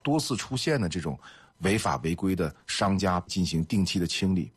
多次出现的这种违法违规的商家进行定期的清理。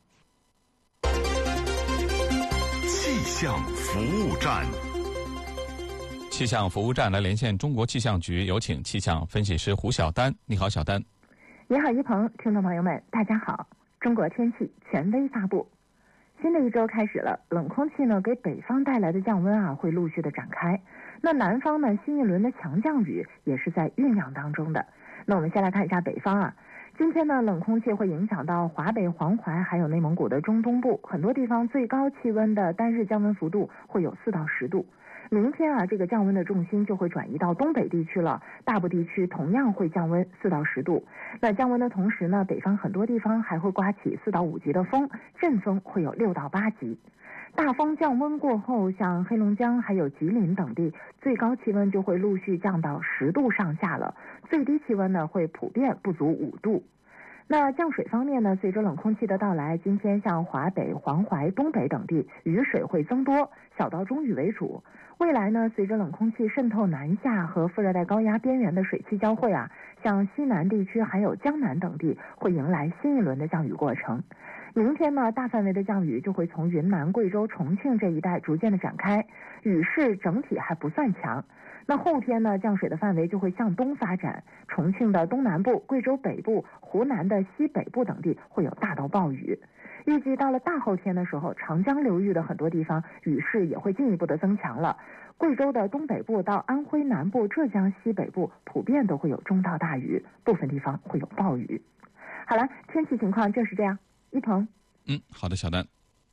气象服务站， 气象服务站来连线中国气象局，有请气象分析师胡晓丹。你好，小丹。 你好，一鹏，听众朋友们，大家好。中国天气权威发布，新的一周开始了，冷空气呢给北方带来的降温会陆续的展开。那南方呢，新一轮的强降雨也是在酝酿当中的。那我们先来看一下北方今天呢，冷空气会影响到华北、黄淮还有内蒙古的中东部，很多地方最高气温的单日降温幅度会有4到10度。明天这个降温的重心就会转移到东北地区了，大部地区同样会降温4到10度。那降温的同时呢，北方很多地方还会刮起4到5级的风，阵风会有6到8级。大风降温过后，像黑龙江还有吉林等地，最高气温就会陆续降到10度上下了，最低气温呢会普遍不足5度。那降水方面呢，随着冷空气的到来，今天像华北、黄淮、东北等地雨水会增多，小到中雨为主。未来呢，随着冷空气渗透南下和副热带高压边缘的水汽交汇像西南地区还有江南等地会迎来新一轮的降雨过程。明天呢，大范围的降雨就会从云南、贵州、重庆这一带逐渐的展开，雨势整体还不算强。那后天呢，降水的范围就会向东发展，重庆的东南部、贵州北部、湖南的西北部等地会有大到暴雨。预计到了大后天的时候，长江流域的很多地方雨势也会进一步的增强了。贵州的东北部到安徽南部、浙江西北部普遍都会有中到大雨，部分地方会有暴雨。好了，天气情况就是这样。一鹏。 好的，小丹。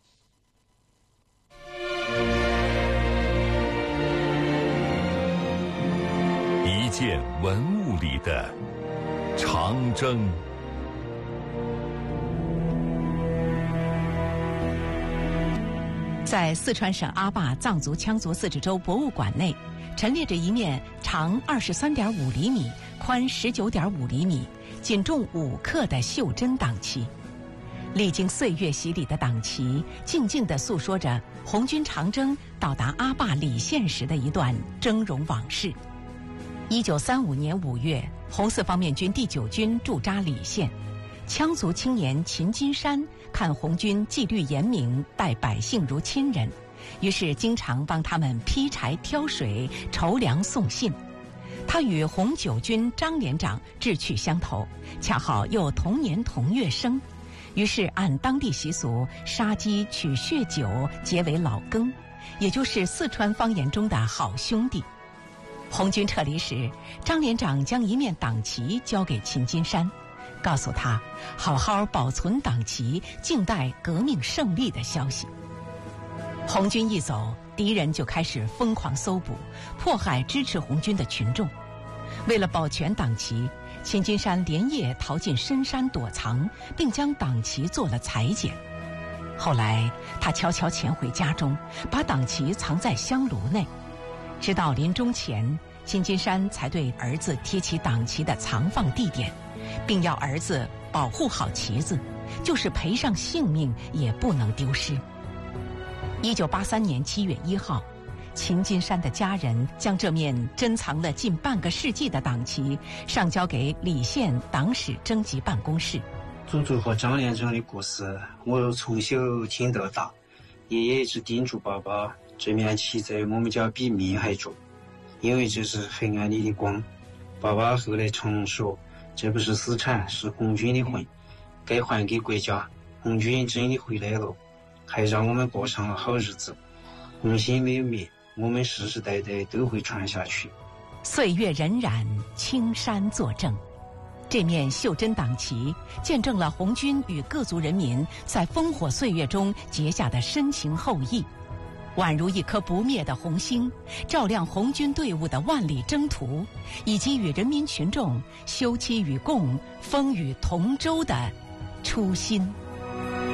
一件文物里的长征。 在四川省阿坝藏族羌族自治州博物馆内，陈列着一面长23.5厘米、宽19.5厘米、仅重5克的袖珍党旗。历经岁月洗礼的党旗，静静地诉说着红军长征到达阿坝礼县时的一段峥嵘往事。1935年5月，红四方面军第9军驻扎礼县，羌族青年秦金山看红军纪律严明，待百姓如亲人，于是经常帮他们劈柴挑水、筹粮送信。他与红9军张连长志趣相投，恰好又同年同月生，于是按当地习俗杀鸡取血酒结为老羹，也就是四川方言中的好兄弟。红军撤离时，张连长将一面党旗交给秦金山，告诉他好好保存党旗，静待革命胜利的消息。红军一走，敌人就开始疯狂搜捕，迫害支持红军的群众。为了保全党旗，秦金山连夜逃进深山躲藏，并将党旗做了裁剪。后来他悄悄潜回家中，把党旗藏在香炉内。直到临终前，秦金山才对儿子贴起党旗的藏放地点，并要儿子保护好旗子，就是赔上性命也不能丢失。1983年7月1号，秦金山的家人将这面珍藏了近半个世纪的党旗上交给礼县党史征集办公室。 祖祖和张连长的故事，我从小听到大，爷爷一直叮嘱爸爸，这面旗在我们家比命还重，因为这是黑暗里的光。爸爸后来常说，这不是私产，是红军的魂，该还给国家。红军真的回来了，还让我们过上了好日子。红心没有灭，我们世世代代都会传下去。 岁月荏苒，青山作证。这面袖珍党旗见证了红军与各族人民在烽火岁月中结下的深情厚谊，宛如一颗不灭的红星，照亮红军队伍的万里征途，以及与人民群众休戚与共、风雨同舟的初心。